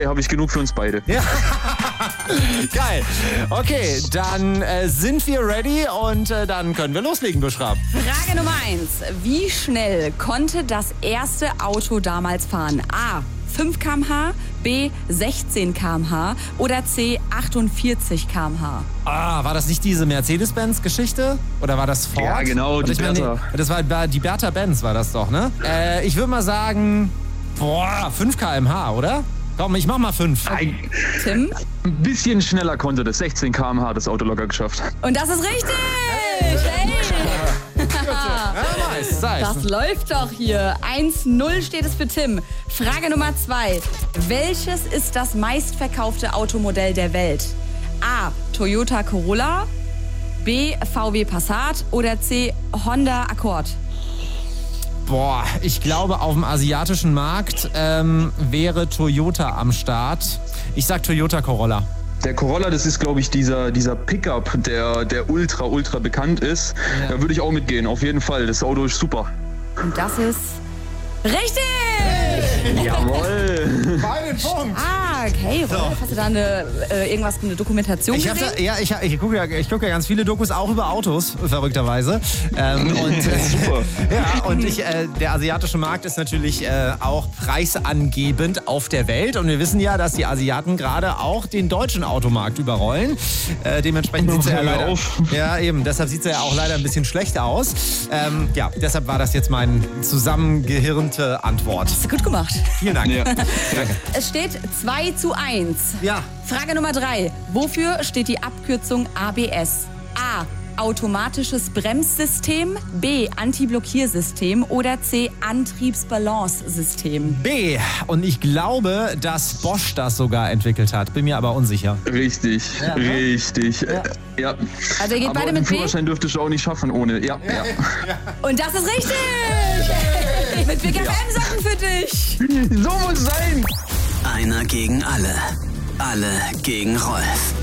habe ich genug für uns beide. Ja. Geil. Okay, dann sind wir ready und dann können wir loslegen, Buschra. Frage Nummer 1. Wie schnell konnte das erste Auto damals fahren? A. 5 km/h, B. 16 km/h oder C. 48 km/h? Ah, war das nicht diese Mercedes-Benz-Geschichte? Oder war das Ford? Ja, genau, die Bertha. Das war die Bertha Benz, war das doch, ne? Ich würde mal sagen, 5 km/h, oder? Komm, ich mach mal 5. Tim? Ein bisschen schneller konnte das. 16 km/h das Auto locker geschafft. Und das ist richtig! Hey. Das läuft doch hier. 1-0 steht es für Tim. Frage Nummer 2. Welches ist das meistverkaufte Automodell der Welt? A. Toyota Corolla, B. VW Passat oder C. Honda Accord? Boah, ich glaube, auf dem asiatischen Markt wäre Toyota am Start. Ich sag Toyota Corolla. Der Corolla, das ist, glaube ich, dieser Pickup, der ultra bekannt ist. Ja. Da würde ich auch mitgehen, auf jeden Fall. Das Auto ist super. Und das ist richtig! Jawohl! Beide Punkt. Ah, okay. Rolf, hast du da eine Dokumentation gesehen? Ich gucke ja ganz viele Dokus auch über Autos, verrückterweise. Super. Ja, und der asiatische Markt ist natürlich auch preisangebend auf der Welt. Und wir wissen ja, dass die Asiaten gerade auch den deutschen Automarkt überrollen. Dementsprechend sieht es ja leider... Ja, eben. Deshalb sieht es ja auch leider ein bisschen schlecht aus. Deshalb war das jetzt meine zusammengehirnte Antwort. Hast du gut gemacht. Vielen Dank. Ja. Es steht 2-1. Ja. Frage Nummer 3. Wofür steht die Abkürzung ABS? A. Automatisches Bremssystem, B. Antiblockiersystem oder C. Antriebsbalancesystem? B. Und ich glaube, dass Bosch das sogar entwickelt hat. Bin mir aber unsicher. Richtig, Ja, ne? richtig. Ja. Also ihr geht Aber beide den mit B? Führerschein dürftest du auch nicht schaffen ohne. Ja. Und das ist richtig! Hey, mit Big FM-Sachen für dich! So muss es sein! Einer gegen alle. Alle gegen Rolf.